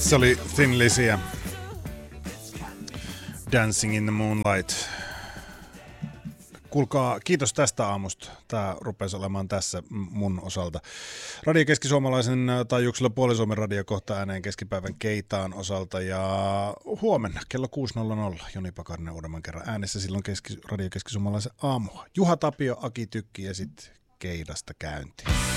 Se oli Thin Lizzy, Dancing in the Moonlight. Kuulkaa, kiitos tästä aamusta. Tämä rupesi olemaan tässä mun osalta. Radio Keski-Suomalaisen taajuuksella Puoli-Suomen radio kohta ääneen keskipäivän Keitaan osalta. Ja huomenna kello 6.00 Joni Pakarinen uudemman kerran äänessä silloin Radio Keski-Suomalaisen aamu. Juha Tapio, Aki Tykki ja sitten Keidasta käyntiin.